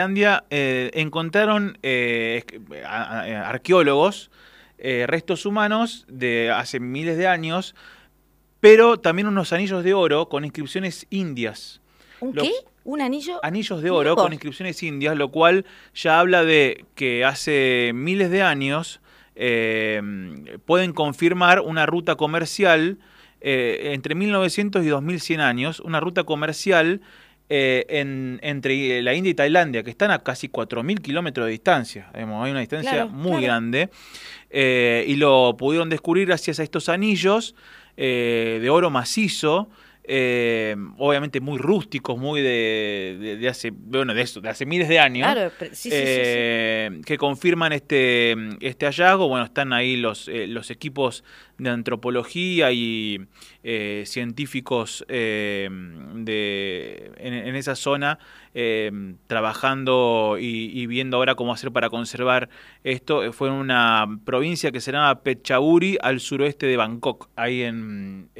Tailandia encontraron arqueólogos restos humanos de hace miles de años, pero también unos anillos de oro con inscripciones indias. ¿Un qué? ¿Un anillo? Anillos de oro con inscripciones indias, lo cual ya habla de que hace miles de años pueden confirmar una ruta comercial entre 1900 y 2100 años, una ruta comercial entre la India y Tailandia, que están a casi 4000 kilómetros de distancia. Hay una distancia muy grande. Y lo pudieron descubrir gracias a estos anillos de oro macizo, obviamente muy rústicos, muy de hace miles de años, Claro, sí. que confirman este hallazgo. Bueno, están ahí los equipos de antropología y científicos en esa zona, trabajando y viendo ahora cómo hacer para conservar esto. Fue en una provincia que se llama Phetchaburi, al suroeste de Bangkok, ahí en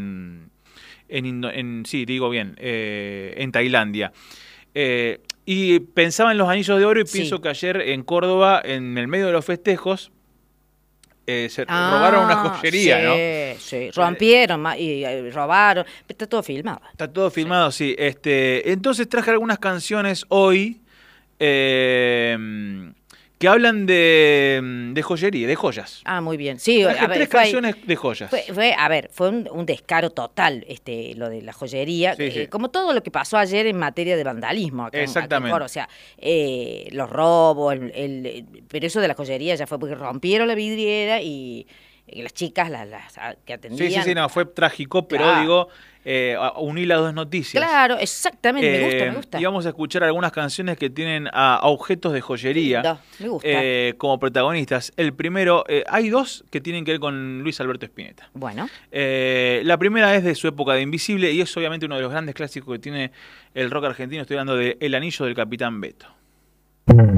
Tailandia. Y pensaba en los anillos de oro y pienso que ayer en Córdoba, en el medio de los festejos, se robaron una joyería, ¿no? Sí, rompieron y robaron. Está todo filmado. Está todo filmado, sí. Entonces traje algunas canciones hoy que hablan de joyería, de joyas. Ah, muy bien. Sí, traje tres canciones de joyas. Fue un descaro total lo de la joyería, Sí. como todo lo que pasó ayer en materia de vandalismo. Exactamente. O sea, los robos, pero eso de la joyería ya fue porque rompieron la vidriera y las chicas las que atendían. Sí, no, fue trágico, pero uní las dos noticias. Claro, exactamente, me gusta. Y vamos a escuchar algunas canciones que tienen a objetos de joyería. Lindo, me gusta. Como protagonistas. El primero, hay dos que tienen que ver con Luis Alberto Spinetta. Bueno. La primera es de su época de Invisible y es obviamente uno de los grandes clásicos que tiene el rock argentino. Estoy hablando de El anillo del Capitán Beto.